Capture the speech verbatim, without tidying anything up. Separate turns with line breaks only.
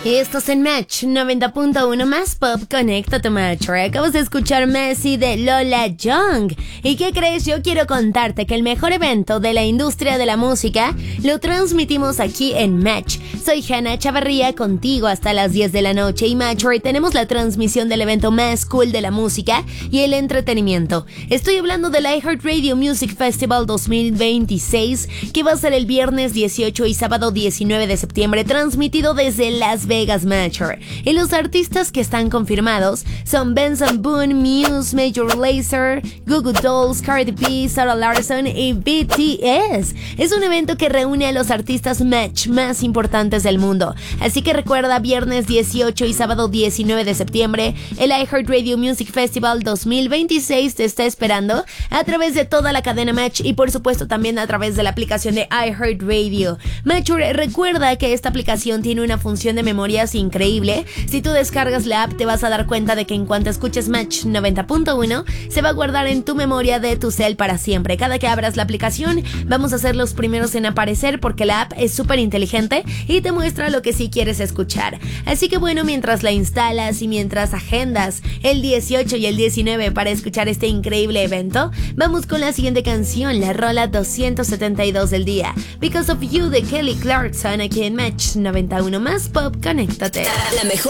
Estás en Match noventa punto uno más Pop, conéctate Match. Acabas de escuchar Messi de Lola Young. ¿Y qué crees? Yo quiero contarte que el mejor evento de la industria de la música lo transmitimos aquí en Match. Soy Hanna Chavarría, contigo hasta las diez de la noche. Y Match, hoy tenemos la transmisión del evento más cool de la música y el entretenimiento. Estoy hablando del iHeartRadio Music Festival dos mil veintiséis, que va a ser el viernes dieciocho y sábado diecinueve de septiembre, transmitido desde Las Vegas. Matcher. Y los artistas que están confirmados son Benson Boone, Muse, Major Lazer, Goo Goo Dolls, Cardi B, Sarah Larsson y B T S. Es un evento que reúne a los artistas Match más importantes del mundo. Así que recuerda, viernes dieciocho y sábado diecinueve de septiembre, el iHeartRadio Music Festival dos mil veintiséis te está esperando a través de toda la cadena Match y por supuesto también a través de la aplicación de iHeartRadio. Matcher, recuerda que esta aplicación tiene una función de memoria increíble. Si tú descargas la app, te vas a dar cuenta de que en cuanto escuches Match noventa punto uno, se va a guardar en tu memoria de tu cel para siempre. Cada que abras la aplicación, vamos a ser los primeros en aparecer porque la app es súper inteligente y te muestra lo que sí quieres escuchar. Así que bueno, mientras la instalas y mientras agendas el dieciocho y el diecinueve para escuchar este increíble evento, vamos con la siguiente canción, la rola doscientos setenta y dos del día, Because of You de Kelly Clarkson, aquí en Match noventa y uno más Pop. Conéctate.
La mejor